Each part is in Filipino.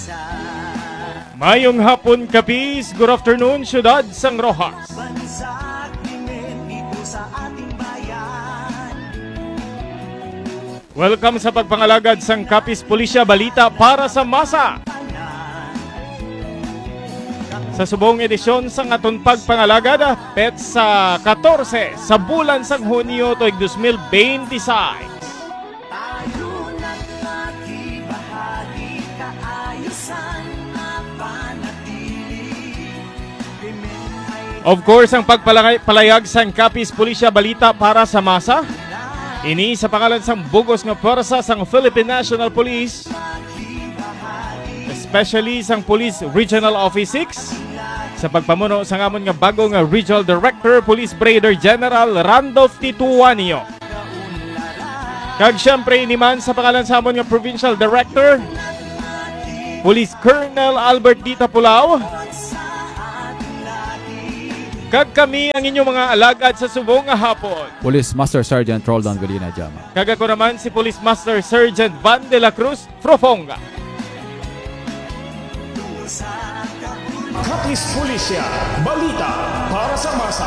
Mayong hapon kapis, good afternoon syudad sang Rojas. Welcome sa pagpangalagad sang Kapis Pulisya Balita para sa masa. Sa subong edisyon sang aton pagpangalagad, petsa 14 sa bulan sang Hunyo tuig 2026. Of course, ang pagpalayag sang Kapis Pulisya Balita para sa masa, ini sa pangalan sang bugos nga pwersa sang Philippine National Police, especially sang Police Regional Office 6, sa pagpamuno sa ngamon nga bago nga Regional Director Police Brigadier General Randolph Tituanio. Kag syempre iniman sa pangalan sa amon nga Provincial Director Police Colonel Albert D. Tapulao. Kag kami ang inyong mga alagad sa subong nga hapon, Police Master Sergeant Roldan Galina Jama. Kag ako naman si Police Master Sergeant Van de la Cruz Frofonga. Kapis Pulisya Balita para sa masa.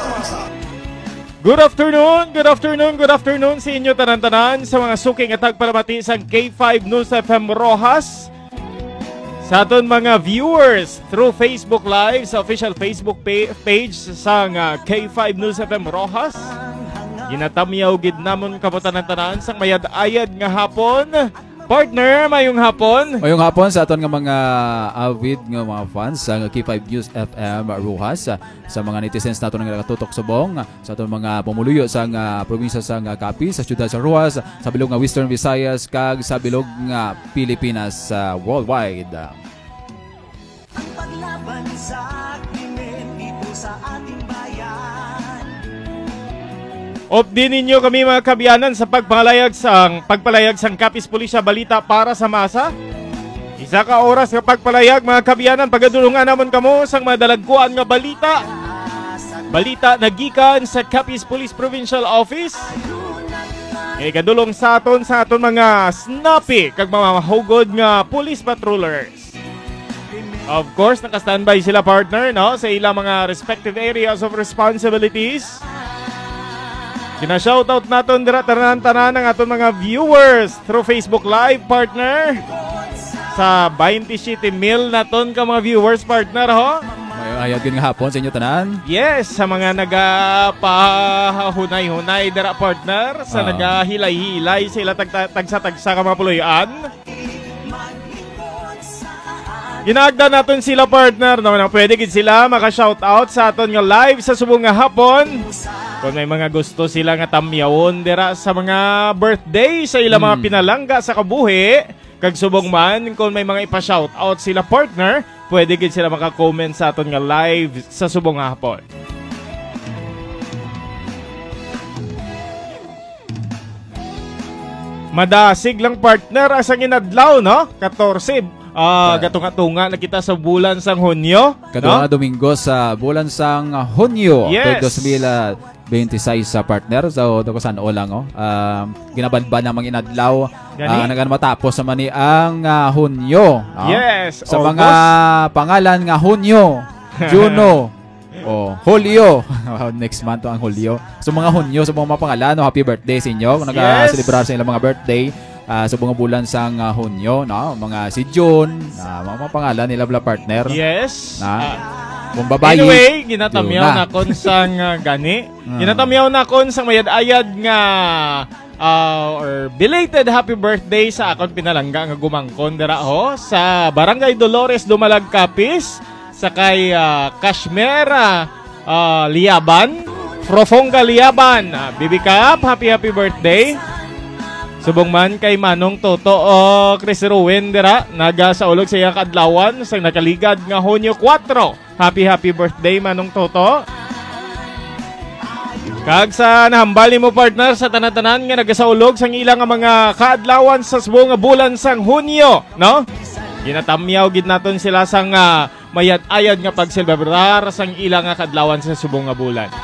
Good afternoon sa inyo tanan-tanan sa mga suking at tagpalamati sa K5 News FM Rojas. Sa aton mga viewers through Facebook Live sa official Facebook page sa K5 News FM Rojas. Ginatamyaw gid namon kapotanan-tanan sang mayad-ayad nga hapon. Partner, mayong hapon. Mayong hapon sa aton nga mga avid nga mga fans sa K5 News FM Rojas, sa mga netizens nato nga nakatutok subong, sa aton mga pumuluyo sa probinsya sa Capiz, sa siyudad sa Rojas, sa bilog nga Western Visayas kag sa bilog nga Pilipinas worldwide. Ang paglaban sa krimen dito sa ating bayan. Op din ninyo kami mga kabiyanan sa pagpalayag sang Kapis Pulisya Balita para sa masa. Isa ka oras nga pagpalayag mga kabiyanan, pagadulungan namon kamo sang madalagkuan nga balita. Balita nagikan sa Capiz Police Provincial Office. Kadulong sa aton mga snappy kag mamahugod nga police patrollers. Of course, naka-standby sila partner no sa ilang mga respective areas of responsibilities. Kina-shoutout naton dira tanan-tanan ng aton mga viewers through Facebook Live partner. Sa 27 mil naton ka mga viewers partner ho. May ayad yun nga hapon sa inyo tanan. Yes, sa mga nagapahunay-hunay dira partner, sa nagahilay-hilay sila tagsa-tagsa ka mga puloyan. Ginagda naton sila partner no, na pwede gid sila maka-shoutout sa aton nga live sa subong nga hapon. Kung may mga gusto sila nga tamyawon dira sa mga birthday sa ilang mga pinalangga sa kabuhi, kag subong man kung may mga ipa-shoutout sila partner, pwede gid sila maka-comment sa aton nga live sa subong nga hapon. Madasig lang partner asang inadlaw no, 14. Gatunga-tunga na kita sa bulan sang Hunyo. Kadto Domingo sa bulan sang Hunyo, yes. 2026 sa partner. So dako san olang ginabadban ang mga inadlaw nagan matapos naman ni ang Hunyo. Yes, sa August. mga pangalan nga Hunyo, Juno, Hulyo. Next month ang Hulyo. So mga Hunyo sa mga pangalan, happy birthday sa inyo kung nag-celebrar sa ilang mga birthday. Sa mga bulan sang Hunyo, no? Mga si June, mga pangalan nila bla partner. Yes. Kung babae. Anyway, ginatamyaw na kon sang gani. Ginatamyaw na kon sang mayad-ayad nga or belated happy birthday sa akon pinalangga nga gumangkon dira ho sa Barangay Dolores, Dumalag, Capiz, sa kay Kashmera Liaban, Frofonga Liaban. Bibi Kap, happy birthday. Subong man kay Manong Toto Chris Ruin dira naga sa ulog sa iyang kadlawan sa nakaligad nga Hunyo 4. Happy birthday Manong Toto. Kag sa nahambali mo partner sa tanan-tanan nga nagasaulog sang ilang nga mga kaadlawan sa subong nga bulan sang Hunyo, no? Ginatamyaw gid naton sila sang mayad-ayad nga pagselebrar sang ilang nga kadlawan sa subong nga bulan.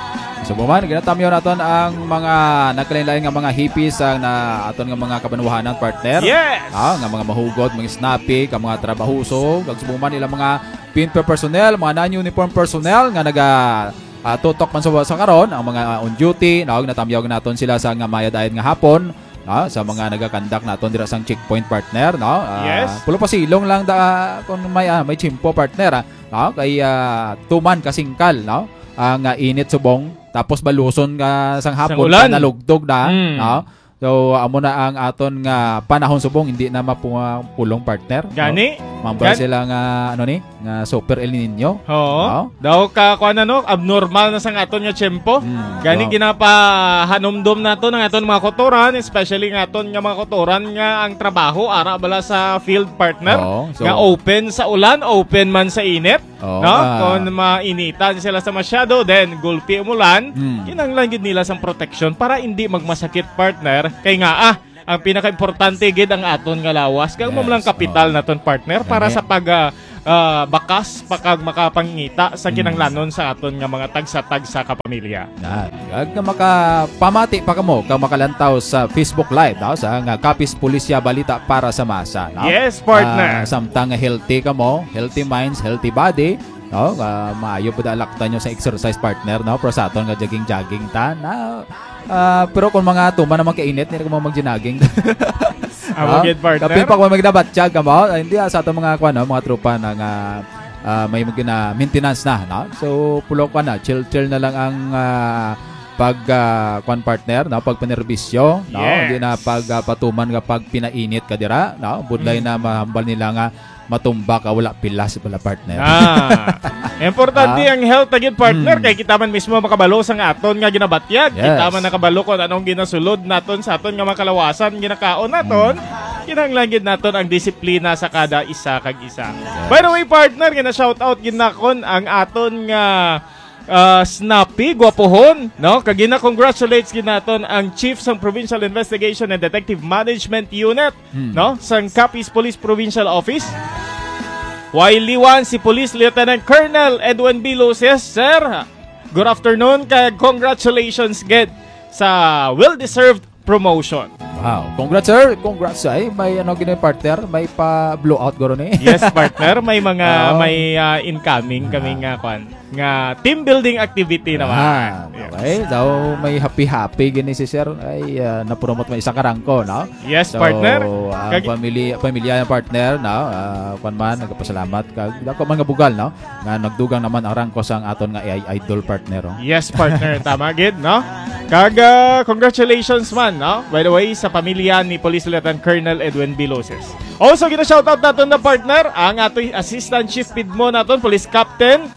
So buman ginatamyo naton ang mga nagkalain-lain nga mga hippies ang na aton nga mga kabanwahanan partner. Yes! Nga mga mahugod, mga snappy, ka mga trabahuso, kag subuman nila mga PNP personnel, mga non-uniform personnel nga naga tutok man sa karon ang mga on duty, natamyaw naton sila sa nga mayad-ayad nga hapon. Sa mga nagakandak naton dira sang checkpoint partner, no? Yes. Pulo pa silong lang kung may chimpo partner, no? Kay tuman kasingkal, no? Ang init subong tapos baluson ka sang hapon ulan. nalugdog na, no? So amo na ang aton nga panahon subong hindi na mapulong partner. Gani? No? Mambal sila nga nga super El Nino. Oo. No? Daw ka kuan abnormal na sang aton nga tiyempo. Gani ginapahanomdom nato ng aton mga kotoran, especially nga aton nga mga kotoran nga ang trabaho ara bala sa field partner. So, nga open sa ulan, open man sa init. No? Kung mainitan sila sa masyado, then gulpi umulan, kinanglan gid nila sang protection para hindi magmasakit partner. Kay nga ang pinaka-importante gid ang aton nga lawas kag mo lang kapital naton partner para sa bakas pakag makapangita sa kinanglanon sa aton nga mga tagsa-tagsa ka pamilya. Kag makapamati pa kamo kag makalantaw sa Facebook Live sa nga Kapis Pulisya Balita para sa masa, no? Yes, partner. Samtang healthy kamo, healthy minds, healthy body, no? Maayo pud alaktan nyo sa exercise partner, no? Pero sa aton nga jogging ta na pero kung mga tuman naman kainit, hindi ka mo mag-ginaging. Awagid partner. Kapil pa kung magdabatsyag ka mo, hindi sa ato mga mga tropa na nga may maintenance na, no? So pulo ka na, chill na lang ang partner, no? Pag panerbisyo, no? Yes. Hindi na patuman kapag pinainit ka dira, no? Budlay na mahambal nila nga matumba ka, wala pilas pala partner. Importante ang health agad partner kay kita man mismo makabalo sa aton nga ginabatyag. Yes. Kita man nakabalo kung anong ginasulod naton sa aton nga makalawasan ginakaon naton. Kinahanglan gid naton ang disiplina sa kada isa kag isa. Yes. By the way partner, gina shout out ginakon ang aton nga snappy gwapohon, no? Kagina congratulates ginaton ang Chief sang Provincial Investigation and Detective Management Unit, no? Sang Capiz Police Provincial Office. Liwan si Police Lieutenant Colonel Edwin B. Luces, sir. Good afternoon kay congratulations gid sa well-deserved promotion. Wow, congrats sir. Congrats ay may partner, may pa blowout goro ni. Yes partner, may mga may incoming kami nga team building activity naman. Okay, daw may happy gini si sir ay na-promote may isang karangko, no? Yes so, partner. Pamilya ng partner, no? Kung man nagpasalamat kag dako man nga bugal, no? Nga nagdugang naman ang rangko sang aton nga idol partner. No? Yes partner, tama gid, no? Kag congratulations man, no? By the way, sa pamilya ni Police Lieutenant Colonel Edwin B. Luces. Also, gina-shoutout natin na partner, ang ating Assistant Chief PIDMO natin, Police Captain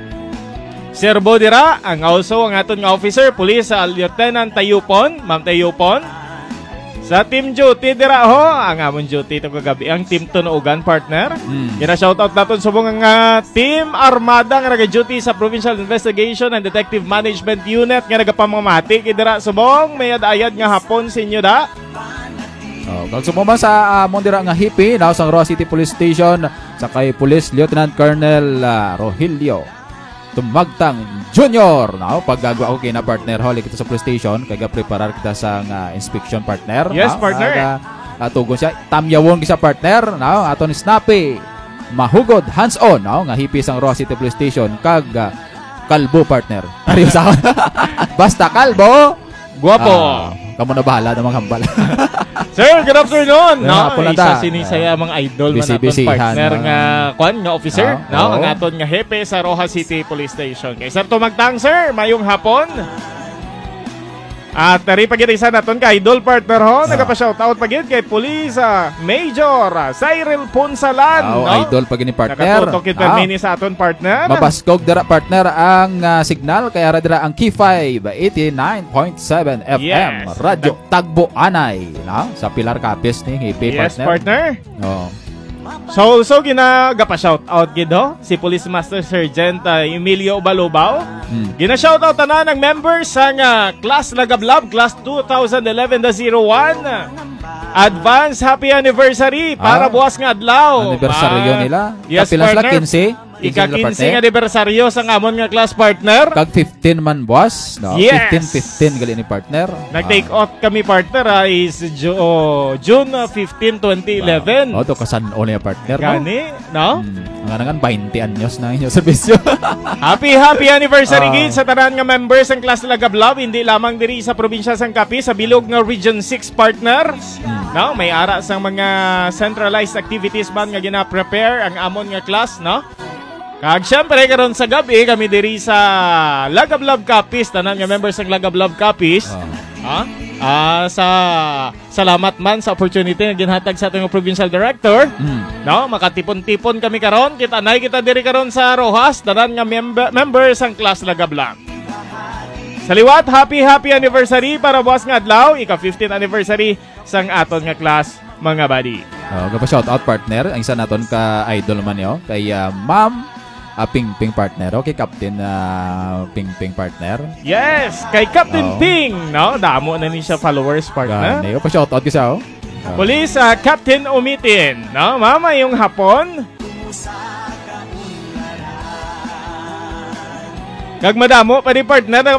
Sir Bodira, ang aton nga officer, Police Lieutenant Tayupon, Ma'am Tayupon. Sa team duty dira ho, ang amon duty itong kagabi, ang team Tunuugan partner. Gina-shoutout natin sa mga team Armada nga nag-duty sa Provincial Investigation and Detective Management Unit nga nagapamamati kidira subong may ayad nga hapon sa inyo da. Kag sumama sa mondira nga hippie now sa Roa City Police Station sa kay Police Lieutenant Colonel Rogelio Tumagtang Junior. Now paggagawa ko kina partner holi kita sa police station kay preparar kita sa inspection partner. Yes, partner. Tugon siya tamyawon kita partner. Now aton snappy mahugod hands on nga hippie sang Roa City Police Station kag kalbo partner. Ariyo sa basta kalbo guwapo. Kamo na bahala na maghambal. Sir, good afternoon. No, isa sinisaya mga idol man aton partner nga officer, no, ang aton nga hepe sa Roa City Police Station. Kay Sir Tumagtang, sir, mayong hapon. At tari pagid isa naton ka idol partner ho, nagapa-shoutout pagid kay Police Major Cyril Punsalan, no? Idol pagid ni partner. Nakatutok kita mini sa aton partner. Mabaskog dara partner ang signal kay ara dira ang Key 5 89.7 FM. Yes. Radyo Tagbo Anay, no? Sa Pilar Capiz ni hippie Yes, partner. partner. So ginagapa-shoutout gid ho si Police Master Sergeant Emilio Balubaw. Gina-shoutout na ng members sa Class Lagablab Class 2011-01. Advance Happy Anniversary para buwas nga adlaw. Anibersaryo nila. Yes, Kapilan sila partner. Ika-15 anibersaryo sa amon nga class partner. Kag 15 man boss, no? Yes. 15 gali ni partner. Nag-take out kami partner is June 15, 2011. Oh, to kasan-o niya partner, no? Gani, no? Ang nga 20 anyos na inyo serbisyo. Happy anniversary gid sa tanan nga members ng class Lagablab, hindi lamang diri sa probinsya sang Capi, sa bilog nga Region 6 partner. No, may ara sang mga centralized activities man nga gina-prepare ang amon nga class, no? Kag syempre karon sa gabi kami diri sa Lagablab Capis, tanan nga members ng Lagablab Capis. Sa salamat man sa opportunity nga ginhatag sa atong provincial director. No, makatipon-tipon kami karon, kita diri karon sa Rojas, tanan nga members ang class Lagablab. Sa liwat, happy anniversary para buwas nga adlaw, ika-15th anniversary sang aton nga class mga buddy. Gapa shout out partner, ang isa naton ka idol man yo kay Ma'am Ping partner, okay, Captain Ping partner. Yes, kay Captain Ping, no? Damo na ni siya followers partner. Gani, pa shout out kisa oh. Police Captain Umitin, no? Mama yung hapon. Kag madamo pa di partner